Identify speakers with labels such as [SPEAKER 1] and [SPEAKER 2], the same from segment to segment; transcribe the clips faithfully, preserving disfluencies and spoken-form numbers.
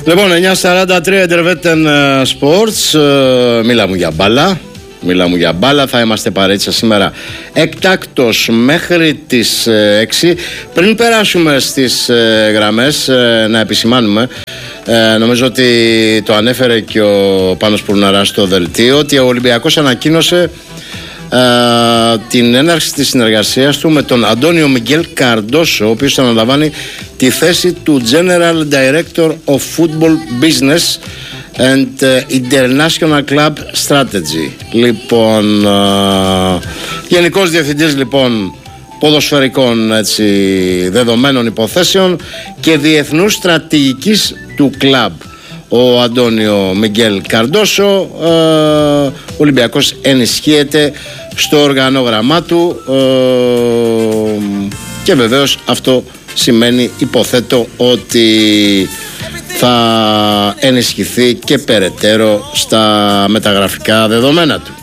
[SPEAKER 1] Λοιπόν, εννιά σαράντα τρία Intervetten Sports. Μιλάμε για μπάλα. Μιλάμε για μπάλα. Θα είμαστε παρέτσα σήμερα εκτάκτος μέχρι τις έξι. Πριν περάσουμε στις γραμμές, να επισημάνουμε, ε, νομίζω ότι το ανέφερε και ο Πάνος Πουρναράς στο δελτίο, ότι ο Ολυμπιακός ανακοίνωσε Uh, την έναρξη της συνεργασίας του με τον Αντώνιο Μιγγέλ Καρντόσο, ο οποίος αναλαμβάνει τη θέση του General Director of Football Business and uh, International Club Strategy. Λοιπόν, uh, Γενικός Διευθυντής λοιπόν ποδοσφαιρικών, έτσι, δεδομένων υποθέσεων και διεθνούς στρατηγικής του κλαμπ. Ο Αντώνιο Μιγγέλ Καρντόσο, ε, ο Ολυμπιακός ενισχύεται στο οργανόγραμμά του, ε, και βεβαίως αυτό σημαίνει, υποθέτω, ότι θα ενισχυθεί και περαιτέρω στα μεταγραφικά δεδομένα του.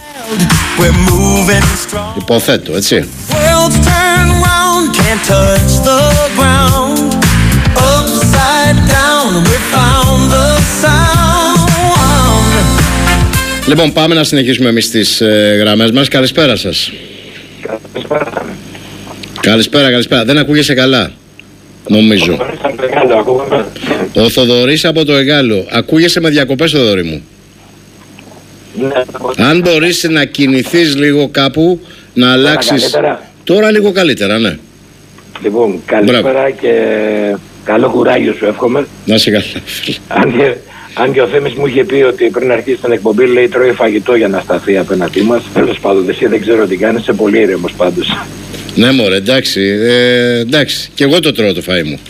[SPEAKER 1] Υποθέτω, έτσι. Λοιπόν, πάμε να συνεχίσουμε εμείς τις ε, γραμμές μας. Καλησπέρα σας.
[SPEAKER 2] Καλησπέρα.
[SPEAKER 1] Καλησπέρα, καλησπέρα. Δεν ακούγεσαι καλά, νομίζω. Ο Θοδωρής από το Εγάλο. Ακούγεσαι με διακοπές, Θοδωρή μου.
[SPEAKER 2] Ναι.
[SPEAKER 1] Αν μπορείς να κινηθείς λίγο κάπου, να αλλάξεις.
[SPEAKER 2] Καλύτερα.
[SPEAKER 1] Τώρα λίγο καλύτερα, ναι.
[SPEAKER 2] Λοιπόν, καλησπέρα. Μπράβο. Και καλό κουράγιο σου εύχομαι.
[SPEAKER 1] Να είσαι καλά.
[SPEAKER 2] Αν και, αν και ο Θέμης μου είχε πει ότι πριν αρχίσει την εκπομπή, λέει, τρώει φαγητό για να σταθεί απέναντί μας. Τέλος πάντων, εσύ δεν ξέρω τι κάνεις, είσαι πολύ ήρεμος πάντως.
[SPEAKER 1] Ναι μωρέ, εντάξει, ε, εντάξει, και εγώ το τρώω το φαΐ μου.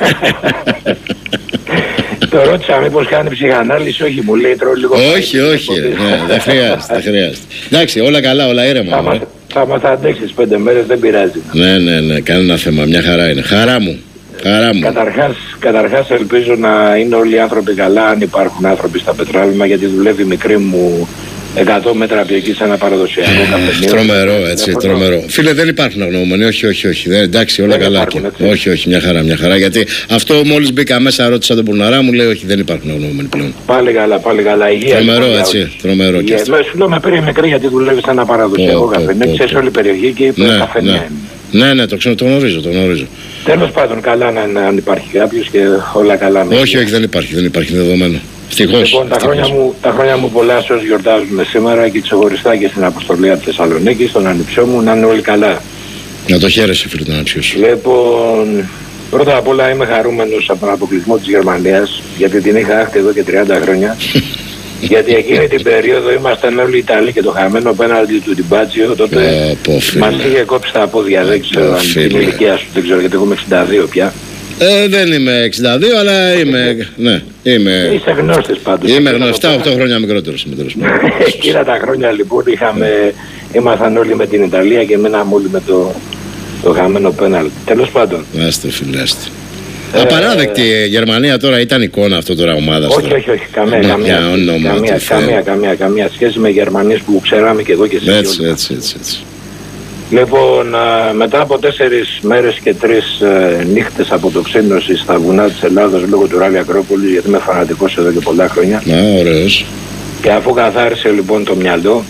[SPEAKER 2] Το ρώτησα μήπως κάνει ψυχανάλυση, όχι, μου λέει τρώω λίγο.
[SPEAKER 1] Όχι, όχι, ναι, δεν χρειάζεται, δεν χρειάζεται. Εντάξει, όλα καλά, όλα ήρεμα.
[SPEAKER 2] Θα, μας, θα μας αντέξεις πέντε μέρες, δεν πειράζει.
[SPEAKER 1] Ναι, ναι, ναι, κανένα θέμα, μια χαρά είναι. Χαρά μου, χαρά μου.
[SPEAKER 2] Καταρχάς, καταρχάς ελπίζω να είναι όλοι οι άνθρωποι καλά, αν υπάρχουν άνθρωποι στα πετράλαιμα, γιατί δουλεύει η μικρή μου εκατό μέτρα από εκεί σε ένα παραδοσιακό καφενείο.
[SPEAKER 1] Τρομερό, έτσι, τρομερό. Φίλε, δεν υπάρχουν αγνοούμενοι, όχι, όχι, όχι. Δεν, εντάξει, όλα δεν καλά. Υπάρχουν, όχι, όχι, μια χαρά, μια χαρά. Γιατί αυτό μόλις μπήκα μέσα, ρώτησα τον Πουρναρά, μου λέει, όχι, δεν υπάρχουν αγνοούμενοι πλέον.
[SPEAKER 2] Πάλι καλά, πάλι καλά. Υγεία.
[SPEAKER 1] Τρομερό, λοιπόν, έτσι, όχι. Τρομερό. Και αυτό.
[SPEAKER 2] Σου λέω με πήρε μικρή γιατί δουλεύει σε ένα παραδοσιακό καφενείο. Ξέρεις όλη η περιοχή και είπε καφενεία.
[SPEAKER 1] Ναι, ναι, το ξέρω, το γνωρίζω, το γνωρίζω.
[SPEAKER 2] Τέλος πάντων, καλά να αν υπάρχει κάποιο και όλα καλά.
[SPEAKER 1] Όχι, όχι, δεν υπάρχει, δεν υπάρχει δεδομένο. Ευτυχώς.
[SPEAKER 2] Λοιπόν, τα χρόνια, μου, τα χρόνια μου πολλά σε όσοι γιορτάζουν σήμερα και ξεχωριστά και στην αποστολή από Θεσσαλονίκη, στον ανιψιό μου, να είναι όλοι καλά. Να
[SPEAKER 1] το χαίρεσαι, φίλε, τον ανιψιό σου.
[SPEAKER 2] Λοιπόν, πρώτα απ' όλα είμαι χαρούμενος από τον αποκλεισμό της Γερμανίας, γιατί την είχα άχτη εδώ και τριάντα χρόνια. Γιατί εκείνη την περίοδο ήμασταν όλοι Ιταλοί και το χαμένο πέναλτι του Ντιμπάτσιο, τότε μας είχε κόψει τα πόδια, δεν ξέρω αν την ηλικία σου, δεν ξέρω γιατί εγώ είμαι εξήντα δύο πια.
[SPEAKER 1] Ε, δεν είμαι εξήντα δύο, αλλά είμαι. Ναι, είμαι.
[SPEAKER 2] Είσαι γνώστης πάντως.
[SPEAKER 1] Είμαι γνώστης, επτά οκτώ χρόνια μικρότερος.
[SPEAKER 2] Εκείνα τα χρόνια λοιπόν είχαμε, ήμασταν όλοι με την Ιταλία και μείναμε όλοι με το, το χαμένο πέναλτι. Τέλος πάντων.
[SPEAKER 1] Άστε φίλε, άστε. Ε, Απαράδεκτη η Γερμανία τώρα, ήταν εικόνα αυτό τώρα ομάδα.
[SPEAKER 2] Όχι, όχι, όχι, καμία, καμία, καμία, καμία, καμία, καμία σχέση με Γερμανίες που ξέραμε και εγώ και εσύ.
[SPEAKER 1] Έτσι, έτσι, έτσι, έτσι.
[SPEAKER 2] Λοιπόν, μετά από τέσσερις μέρες και τρεις ε, νύχτες αποτοξίνωση στα βουνά της Ελλάδας λόγω του Ράλι Ακρόπολης, γιατί είμαι φανατικός εδώ και πολλά χρόνια.
[SPEAKER 1] Να, ωραίος.
[SPEAKER 2] Και αφού καθάρισε λοιπόν το μυαλό,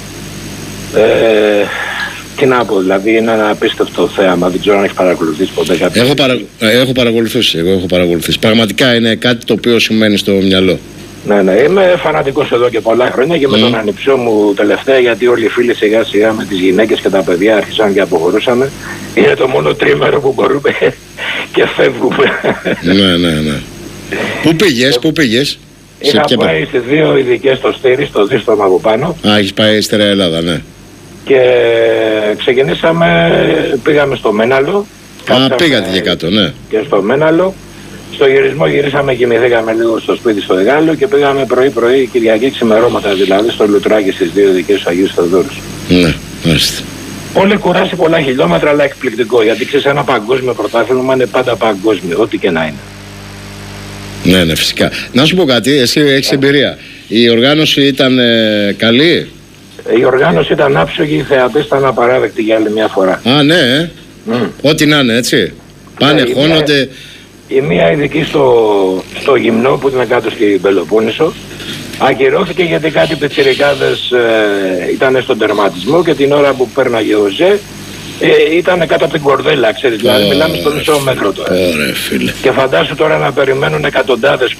[SPEAKER 2] ε, τι να πω, δηλαδή είναι ένα απίστευτο θέαμα, δεν ξέρω αν έχει παρακολουθήσει ποτέ κάποιο.
[SPEAKER 1] Έχω, παρα... έχω παρακολουθήσει, εγώ έχω παρακολουθήσει. Πραγματικά είναι κάτι το οποίο σημαίνει στο μυαλό.
[SPEAKER 2] Ναι, ναι, είμαι φανατικός εδώ και πολλά χρόνια και mm. με τον ανιψιό μου τελευταία, γιατί όλοι οι φίλοι σιγά σιγά με τις γυναίκες και τα παιδιά άρχισαν και αποχωρούσαμε. Είναι το μόνο τρίμερο που μπορούμε και φεύγουμε.
[SPEAKER 1] Ναι, ναι, ναι. Πού πήγες, πού πήγες?
[SPEAKER 2] Είχα σε πάει στις δύο ειδικές στο Στήρι, στο δίστομα από πάνω.
[SPEAKER 1] Α, έχεις πάει Στερεά Ελλάδα, ναι.
[SPEAKER 2] Και ξεκινήσαμε, πήγαμε στο Μέναλο.
[SPEAKER 1] Α, πήγατε και κάτω, ναι.
[SPEAKER 2] Και στο Μέναλο. Στο γυρισμό γυρίσαμε, κοιμηθήκαμε λίγο στο σπίτι στο Εγάλο και πήγαμε πρωί-πρωί, Κυριακή ξημερώματα δηλαδή, στο Λουτράκι στις δύο ειδικές του Αγίου Θεοδόρους.
[SPEAKER 1] Ναι, μάλιστα.
[SPEAKER 2] Όλη κουράση, πολλά χιλιόμετρα, αλλά εκπληκτικό. Γιατί ξέρεις, ένα παγκόσμιο πρωτάθλημα είναι πάντα παγκόσμιο, ό,τι και να είναι.
[SPEAKER 1] Ναι, ναι, φυσικά. Να σου πω κάτι, εσύ έχεις εμπειρία. Η οργάνωση ήταν ε, καλή?
[SPEAKER 2] Η οργάνωση ήταν άψογη, οι θεατές ήταν απαράδεκτοι για άλλη μια φορά.
[SPEAKER 1] Α, ναι, ε. Mm. Ό,τι να είναι, έτσι. Πάνε, ναι, χώνονται.
[SPEAKER 2] η μία ειδική στο, στο γυμνό που ήταν κάτω στην Πελοπόννησο. Ακυρώθηκε γιατί κάτι πιτσιρικάδες ε, ήταν στον τερματισμό και την ώρα που πέρναγε ο Ζε ε, ήταν κάτω από την κορδέλα, ξέρεις, δηλαδή μιλάμε στο μισό μέτρο τώρα.
[SPEAKER 1] Ωραία, φίλε.
[SPEAKER 2] Και φαντάσου τώρα να περιμένουν εκατοντάδες